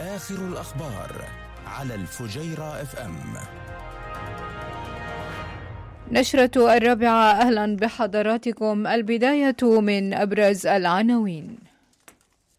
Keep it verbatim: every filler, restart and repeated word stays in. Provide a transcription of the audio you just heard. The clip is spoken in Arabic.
آخر الأخبار على الفجيرة اف ام. نشرة الرابعة، أهلا بحضراتكم. البداية من أبرز العناوين.